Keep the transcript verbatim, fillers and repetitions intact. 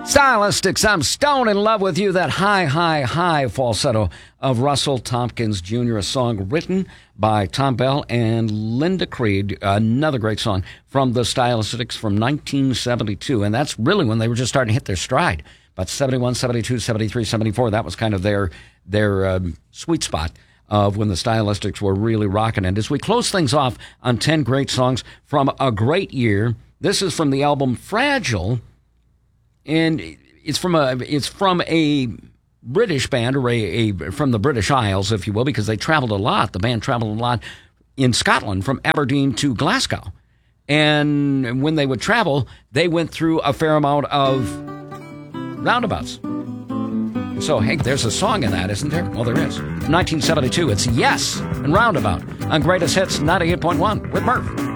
Stylistics, I'm stone in love with you. That high, high, high falsetto of Russell Tompkins Junior, a song written by Tom Bell and Linda Creed. Another great song from the Stylistics from nineteen seventy-two. And that's really when they were just starting to hit their stride. But seventy-one, seventy-two, seventy-three, seventy-four, that was kind of their, their um, sweet spot of when the Stylistics were really rocking. And as we close things off on ten great songs from a great year, this is from the album Fragile. And it's from a it's from a British band, or a, a from the British Isles, if you will, because they traveled a lot. The band traveled a lot in Scotland, from Aberdeen to Glasgow. And when they would travel, they went through a fair amount of roundabouts. So, hey, there's a song in that, isn't there? Well, there is. nineteen seventy-two, it's Yes and Roundabout on Greatest Hits ninety-eight point one with Murph.